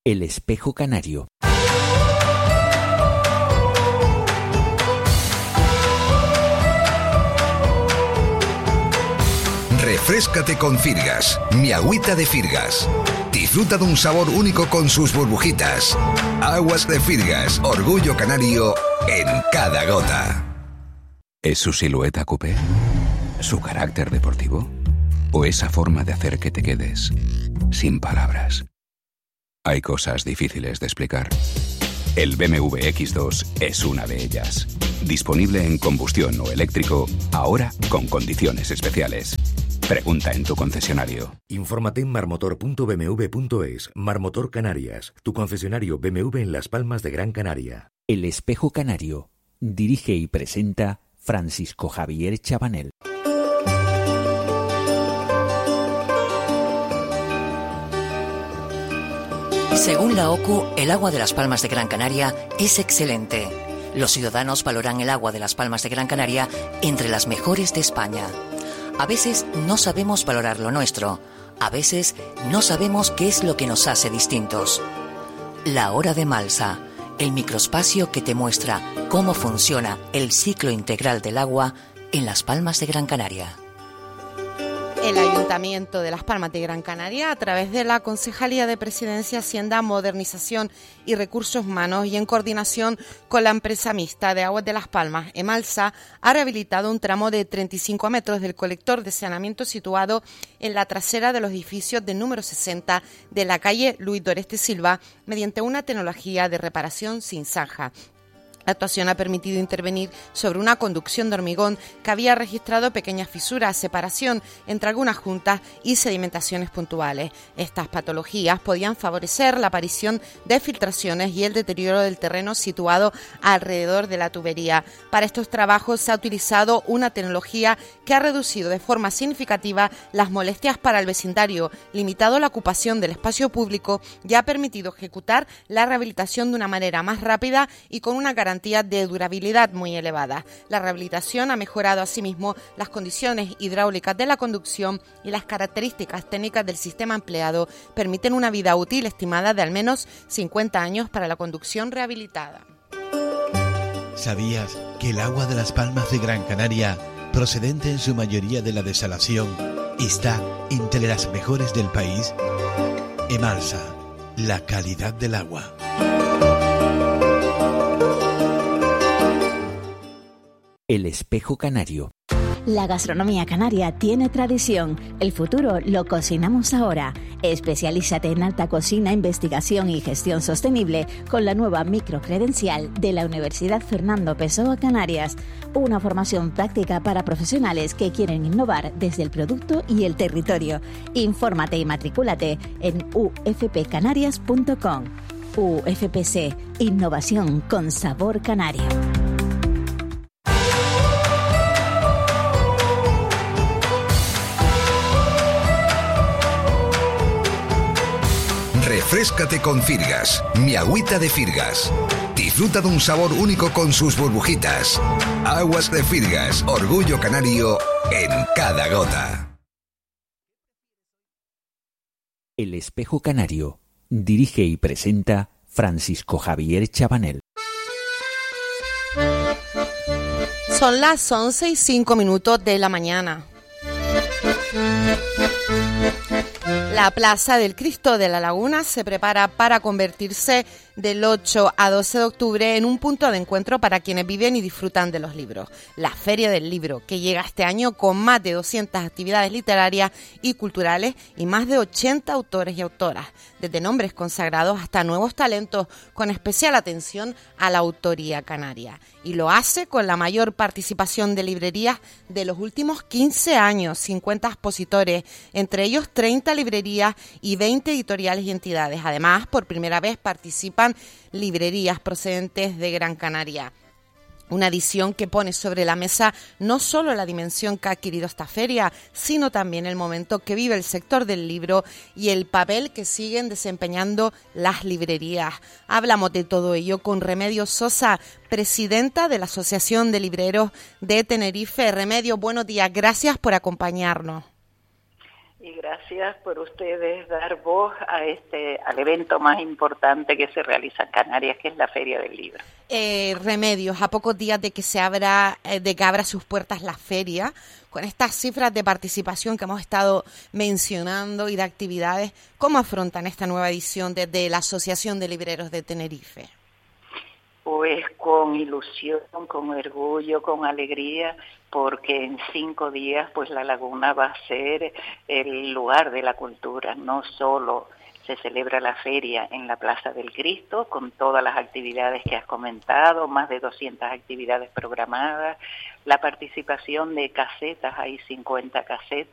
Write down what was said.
El espejo canario. Refréscate con Firgas, mi agüita de Firgas. Disfruta de un sabor único con sus burbujitas. Aguas de Firgas, orgullo canario en cada gota. ¿Es su silueta coupé? ¿Su carácter deportivo? ¿O esa forma de hacer que te quedes sin palabras? Hay cosas difíciles de explicar. El BMW X2 es una de ellas. Disponible en combustión o eléctrico, ahora con condiciones especiales. Pregunta en tu concesionario. Infórmate en marmotor.bmw.es. Marmotor Canarias, tu concesionario BMW en Las Palmas de Gran Canaria. El espejo canario. Dirige y presenta Francisco Javier Chabanel. Según la OCU, el agua de Las Palmas de Gran Canaria es excelente. Los ciudadanos valoran el agua de Las Palmas de Gran Canaria entre las mejores de España. A veces no sabemos valorar lo nuestro. A veces no sabemos qué es lo que nos hace distintos. La Hora de Malsa, el microespacio que te muestra cómo funciona el ciclo integral del agua en Las Palmas de Gran Canaria. El Ayuntamiento de Las Palmas de Gran Canaria, a través de la Concejalía de Presidencia, Hacienda, Modernización y Recursos Humanos y en coordinación con la empresa mixta de Aguas de Las Palmas, Emalsa, ha rehabilitado un tramo de 35 metros del colector de saneamiento situado en la trasera de los edificios del número 60 de la calle Luis Doreste Silva mediante una tecnología de reparación sin zanja. La actuación ha permitido intervenir sobre una conducción de hormigón que había registrado pequeñas fisuras, separación entre algunas juntas y sedimentaciones puntuales. Estas patologías podían favorecer la aparición de filtraciones y el deterioro del terreno situado alrededor de la tubería. Para estos trabajos se ha utilizado una tecnología que ha reducido de forma significativa las molestias para el vecindario, limitado la ocupación del espacio público y ha permitido ejecutar la rehabilitación de una manera más rápida y con una garantía de durabilidad muy elevada. La rehabilitación ha mejorado asimismo las condiciones hidráulicas de la conducción y las características técnicas del sistema empleado permiten una vida útil estimada de al menos 50 años para la conducción rehabilitada. ¿Sabías que el agua de Las Palmas de Gran Canaria, procedente en su mayoría de la desalación, está entre las mejores del país? Emalsa, la calidad del agua. El espejo canario. La gastronomía canaria tiene tradición. El futuro lo cocinamos ahora. Especialízate en alta cocina, investigación y gestión sostenible con la nueva microcredencial de la Universidad Fernando Pessoa Canarias. Una formación práctica para profesionales que quieren innovar desde el producto y el territorio. Infórmate y matricúlate en ufpcanarias.com. UFPC, innovación con sabor canario. Refréscate con Firgas, mi agüita de Firgas. Disfruta de un sabor único con sus burbujitas. Aguas de Firgas, orgullo canario en cada gota. El espejo canario. Dirige y presenta Francisco Javier Chabanel. Son las 11:05 de la mañana. La Plaza del Cristo de la Laguna se prepara para convertirse del 8 a 12 de octubre en un punto de encuentro para quienes viven y disfrutan de los libros. La Feria del Libro, que llega este año con más de 200 actividades literarias y culturales y más de 80 autores y autoras, desde nombres consagrados hasta nuevos talentos, con especial atención a la autoría canaria. Y lo hace con la mayor participación de librerías de los últimos 15 años, 50 expositores, entre ellos 30 librerías y 20 editoriales y entidades. Además, por primera vez participan librerías procedentes de Gran Canaria. Una edición que pone sobre la mesa no solo la dimensión que ha adquirido esta feria, sino también el momento que vive el sector del libro y el papel que siguen desempeñando las librerías. Hablamos de todo ello con Remedios Sosa, presidenta de la Asociación de Libreros de Tenerife. Remedios, buenos días, gracias por acompañarnos. Y gracias por ustedes dar voz al evento más importante que se realiza en Canarias, que es la Feria del Libro. Remedios, a pocos días de que abra sus puertas la feria, con estas cifras de participación que hemos estado mencionando y de actividades, ¿cómo afrontan esta nueva edición desde la Asociación de Libreros de Tenerife? Pues con ilusión, con orgullo, con alegría, porque en 5 días pues la Laguna va a ser el lugar de la cultura. No solo se celebra la feria en la Plaza del Cristo, con todas las actividades que has comentado, más de 200 actividades programadas, la participación de casetas, hay 50 casetas,